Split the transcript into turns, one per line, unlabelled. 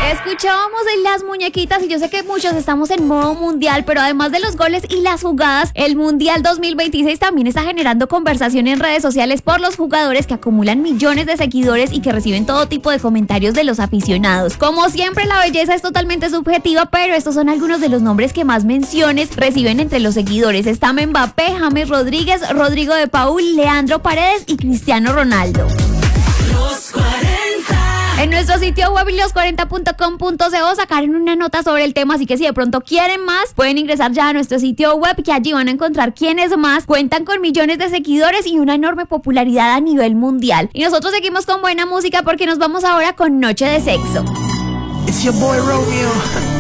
Escuchábamos de las muñequitas y yo sé que muchos estamos en modo mundial, pero además de los goles y las jugadas, el Mundial 2026 también está generando conversación en redes sociales por los jugadores que acumulan millones de seguidores y que reciben todo tipo de comentarios de los aficionados. Como siempre, la belleza es totalmente subjetiva, pero estos son algunos de los nombres que más menciones reciben entre los seguidores. Está Mbappé, James Rodríguez, Rodrigo de Paul, Leandro Paredes y Cristiano Ronaldo.
Los 40.
En nuestro sitio web los40.com.co sacaron una nota sobre el tema, así que si de pronto quieren más, pueden ingresar ya a nuestro sitio web, que allí van a encontrar quiénes más cuentan con millones de seguidores y una enorme popularidad a nivel mundial. Y nosotros seguimos con buena música porque nos vamos ahora con Noche de Sexo.
It's your boy Romeo.